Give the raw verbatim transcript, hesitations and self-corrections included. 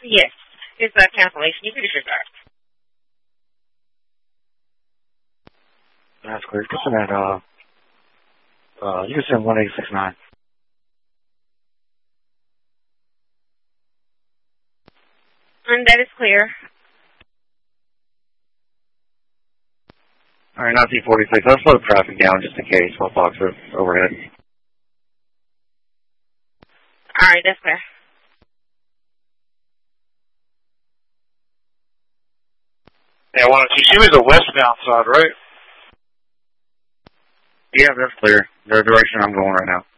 Yes. It's a cancellation. You can disregard. That's clear. Just send that, uh, uh, you can send one eight six nine. And that is clear. All right, nineteen forty-six. I'll slow traffic down just in case while Fox are overhead. All right, that's clear. Yeah, why don't you show me the westbound side, right? Yeah, that's clear. The direction I'm going right now.